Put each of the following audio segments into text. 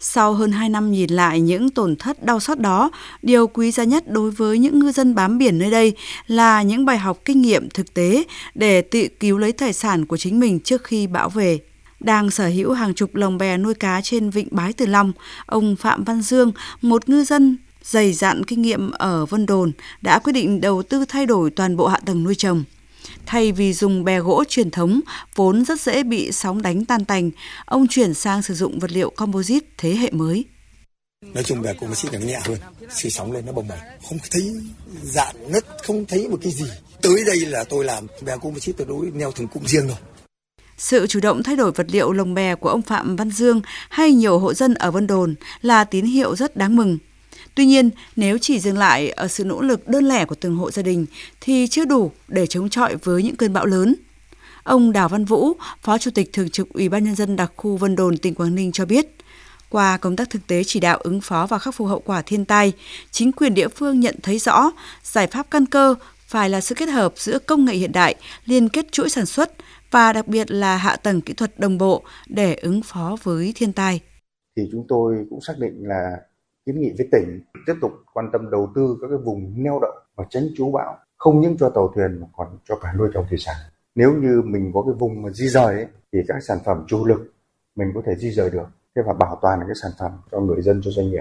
Sau hơn 2 năm nhìn lại những tổn thất đau xót đó, điều quý giá nhất đối với những ngư dân bám biển nơi đây là những bài học kinh nghiệm thực tế để tự cứu lấy tài sản của chính mình trước khi bão về. Đang sở hữu hàng chục lồng bè nuôi cá trên vịnh Bái Từ Long, ông Phạm Văn Dương, một ngư dân dày dặn kinh nghiệm ở Vân Đồn, đã quyết định đầu tư thay đổi toàn bộ hạ tầng nuôi trồng. Thay vì dùng bè gỗ truyền thống vốn rất dễ bị sóng đánh tan tành, ông chuyển sang sử dụng vật liệu composite thế hệ mới. Nói chung bè composite nó nhẹ hơn, khi sóng lên nó bồng bềnh, không thấy dạn nứt, không thấy một cái gì. Tới đây là tôi làm bè composite tuyệt đối neo từng cụm riêng rồi. Sự chủ động thay đổi vật liệu lồng bè của ông Phạm Văn Dương hay nhiều hộ dân ở Vân Đồn là tín hiệu rất đáng mừng. Tuy nhiên, nếu chỉ dừng lại ở sự nỗ lực đơn lẻ của từng hộ gia đình thì chưa đủ để chống chọi với những cơn bão lớn. Ông Đào Văn Vũ, Phó Chủ tịch Thường trực Ủy ban Nhân dân đặc khu Vân Đồn, tỉnh Quảng Ninh cho biết, qua công tác thực tế chỉ đạo ứng phó và khắc phục hậu quả thiên tai, chính quyền địa phương nhận thấy rõ giải pháp căn cơ phải là sự kết hợp giữa công nghệ hiện đại, liên kết chuỗi sản xuất và đặc biệt là hạ tầng kỹ thuật đồng bộ để ứng phó với thiên tai. Thì chúng tôi cũng xác định là kiến nghị với tỉnh tiếp tục quan tâm đầu tư các cái vùng neo đậu và tránh trú bão, không những cho tàu thuyền mà còn cho cả nuôi trồng thủy sản. Nếu như mình có cái vùng mà di rời ấy, thì các sản phẩm chủ lực mình có thể di rời được, thế và bảo toàn cái sản phẩm cho người dân, cho doanh nghiệp.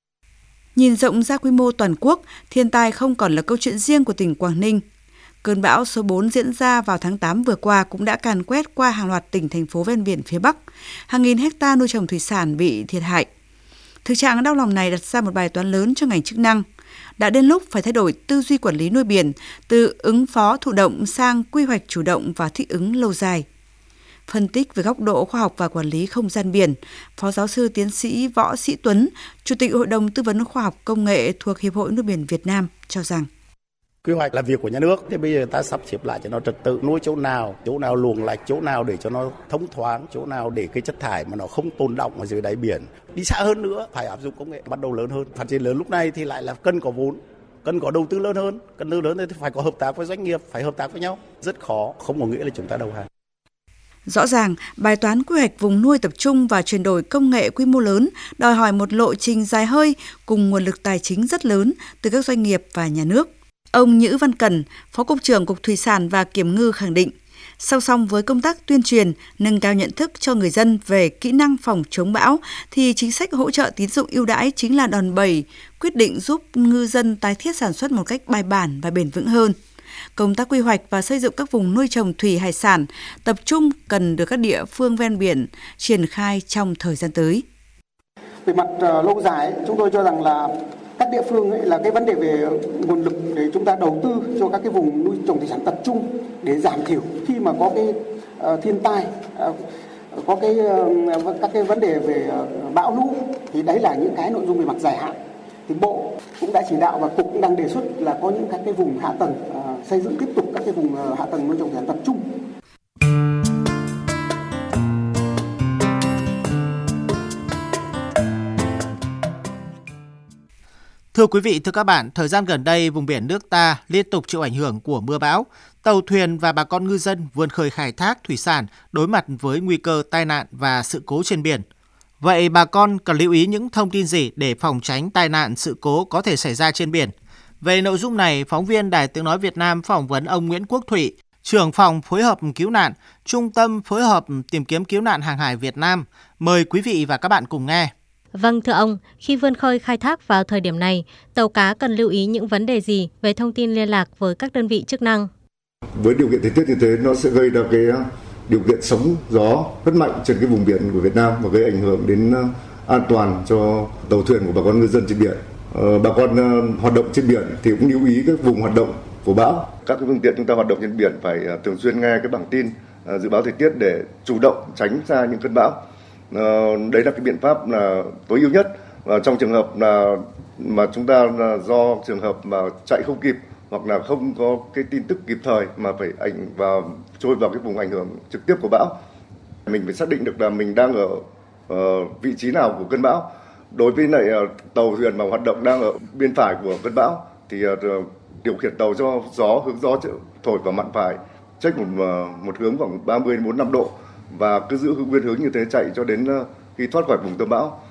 Nhìn rộng ra quy mô toàn quốc, thiên tai không còn là câu chuyện riêng của tỉnh Quảng Ninh. Cơn bão số 4 diễn ra vào tháng 8 vừa qua cũng đã càn quét qua hàng loạt tỉnh, thành phố ven biển phía Bắc. Hàng nghìn hecta nuôi trồng thủy sản bị thiệt hại. Thực trạng đau lòng này đặt ra một bài toán lớn cho ngành chức năng. Đã đến lúc phải thay đổi tư duy quản lý nuôi biển, từ ứng phó thụ động sang quy hoạch chủ động và thích ứng lâu dài. Phân tích về góc độ khoa học và quản lý không gian biển, Phó giáo sư tiến sĩ Võ Sĩ Tuấn, Chủ tịch Hội đồng Tư vấn Khoa học Công nghệ thuộc Hiệp hội Nuôi biển Việt Nam cho rằng quy hoạch là việc của nhà nước, thì bây giờ ta sắp xếp lại cho nó trật tự, nuôi chỗ nào luồng lạch, chỗ nào để cho nó thông thoáng, chỗ nào để cái chất thải mà nó không tồn đọng ở dưới đáy biển. Đi xa hơn nữa, phải áp dụng công nghệ bắt đầu lớn hơn, phát triển lớn. Lúc này thì lại là cần có vốn, cần có đầu tư lớn hơn, thì phải có hợp tác với doanh nghiệp, phải hợp tác với nhau. Rất khó, không có nghĩa là chúng ta đầu hàng. Rõ ràng, bài toán quy hoạch vùng nuôi tập trung và chuyển đổi công nghệ quy mô lớn đòi hỏi một lộ trình dài hơi cùng nguồn lực tài chính rất lớn từ các doanh nghiệp và nhà nước. Ông Nhữ Văn Cần, Phó Cục trưởng Cục Thủy sản và Kiểm ngư khẳng định, song song với công tác tuyên truyền, nâng cao nhận thức cho người dân về kỹ năng phòng chống bão, thì chính sách hỗ trợ tín dụng ưu đãi chính là đòn bẩy quyết định giúp ngư dân tái thiết sản xuất một cách bài bản và bền vững hơn. Công tác quy hoạch và xây dựng các vùng nuôi trồng thủy hải sản tập trung cần được các địa phương ven biển triển khai trong thời gian tới. Về mặt lâu dài, chúng tôi cho rằng là các địa phương là cái vấn đề về nguồn lực để chúng ta đầu tư cho các cái vùng nuôi trồng thủy sản tập trung để giảm thiểu khi mà có cái thiên tai, có các cái vấn đề về bão lũ, thì đấy là những cái nội dung về mặt dài hạn. Thì Bộ cũng đã chỉ đạo và Cục cũng đang đề xuất là có những các cái vùng hạ tầng, xây dựng tiếp tục các cái vùng hạ tầng nuôi trồng thủy sản tập trung. Thưa quý vị, thưa các bạn, thời gian gần đây vùng biển nước ta liên tục chịu ảnh hưởng của mưa bão. Tàu thuyền và bà con ngư dân vươn khơi khai thác thủy sản đối mặt với nguy cơ tai nạn và sự cố trên biển. Vậy bà con cần lưu ý những thông tin gì để phòng tránh tai nạn, sự cố có thể xảy ra trên biển? Về nội dung này, phóng viên Đài Tiếng nói Việt Nam phỏng vấn ông Nguyễn Quốc Thụy, trưởng phòng phối hợp cứu nạn, Trung tâm phối hợp tìm kiếm cứu nạn hàng hải Việt Nam. Mời quý vị và các bạn cùng nghe. Vâng, thưa ông, khi vươn khơi khai thác vào thời điểm này, tàu cá cần lưu ý những vấn đề gì về thông tin liên lạc với các đơn vị chức năng? Với điều kiện thời tiết như thế, nó sẽ gây ra cái điều kiện sóng gió rất mạnh trên cái vùng biển của Việt Nam và gây ảnh hưởng đến an toàn cho tàu thuyền của bà con ngư dân trên biển. Bà con hoạt động trên biển thì cũng lưu ý các vùng hoạt động của bão. Các cái phương tiện chúng ta hoạt động trên biển phải thường xuyên nghe cái bảng tin dự báo thời tiết để chủ động tránh ra những cơn bão. Đấy là cái biện pháp là tối ưu nhất. Trong trường hợp là mà chúng ta do trường hợp mà chạy không kịp hoặc là không có cái tin tức kịp thời mà phải trôi vào cái vùng ảnh hưởng trực tiếp của bão, mình phải xác định được là mình đang ở vị trí nào của cơn bão. Đối với lại tàu thuyền mà hoạt động đang ở bên phải của cơn bão thì điều khiển tàu cho hướng gió thổi vào mạn phải, chếch một hướng khoảng 30 đến 45 độ và cứ giữ nguyên hướng như thế chạy cho đến khi thoát khỏi vùng tâm bão.